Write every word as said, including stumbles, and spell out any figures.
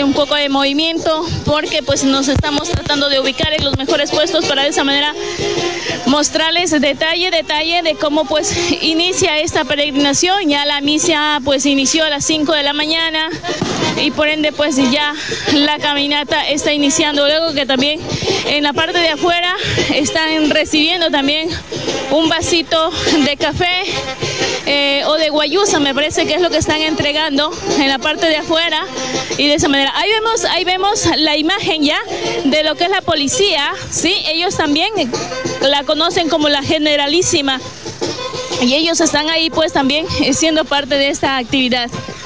hay un poco de movimiento porque pues nos estamos tratando de ubicar en los mejores puestos para de esa manera mostrarles detalle, detalle de cómo pues inicia esta peregrinación. Ya la misa pues inició a las cinco de la mañana y por ende pues ya la caminata está iniciando. Luego que también en la parte de afuera están recibiendo también un vasito de café eh, o de guayusa, me parece que es lo que están entregando en la parte de afuera. Y de esa manera, ahí vemos, ahí vemos la imagen ya de lo que es la policía, ¿sí? Ellos también la conocen como la Generalísima y ellos están ahí pues también siendo parte de esta actividad.